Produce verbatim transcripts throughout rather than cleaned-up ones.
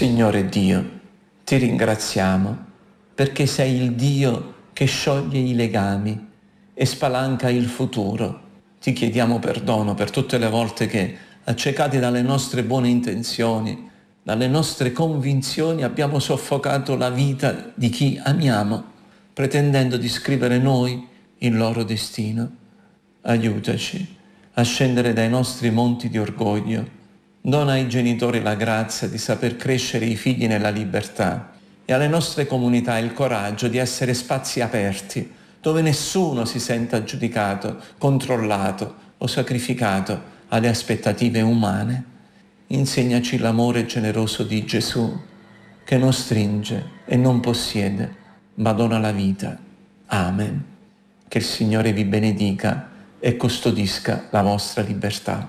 Signore Dio, ti ringraziamo perché sei il Dio che scioglie i legami e spalanca il futuro. Ti chiediamo perdono per tutte le volte che, accecati dalle nostre buone intenzioni, dalle nostre convinzioni, abbiamo soffocato la vita di chi amiamo, pretendendo di scrivere noi il loro destino. Aiutaci a scendere dai nostri monti di orgoglio. Dona ai genitori la grazia di saper crescere i figli nella libertà e alle nostre comunità il coraggio di essere spazi aperti, dove nessuno si senta giudicato, controllato o sacrificato alle aspettative umane. Insegnaci l'amore generoso di Gesù, che non stringe e non possiede, ma dona la vita. Amen. Che il Signore vi benedica e custodisca la vostra libertà.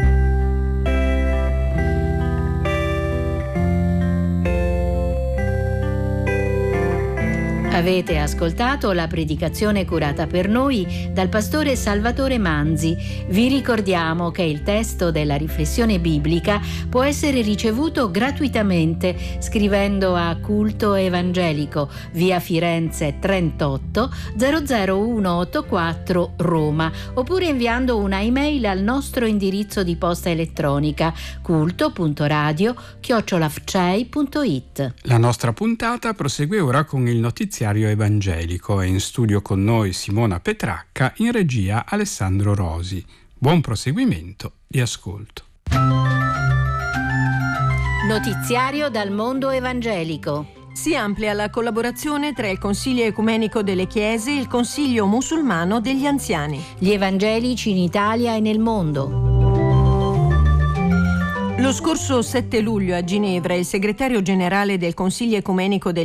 Avete ascoltato la predicazione curata per noi dal pastore Salvatore Manzi. Vi ricordiamo che il testo della riflessione biblica può essere ricevuto gratuitamente scrivendo a Culto Evangelico, via Firenze trentotto zero zero uno otto quattro Roma, oppure inviando una email al nostro indirizzo di posta elettronica culto punto radio chiocciola f c e i punto i t. La nostra puntata prosegue ora con il notiziario evangelico. È in studio con noi Simona Petracca, in regia Alessandro Rosi. Buon proseguimento di ascolto. Notiziario dal mondo evangelico. Si amplia la collaborazione tra il Consiglio Ecumenico delle Chiese e il Consiglio Musulmano degli Anziani. Gli evangelici in Italia e nel mondo. Lo scorso sette luglio a Ginevra il segretario generale del Consiglio Ecumenico delle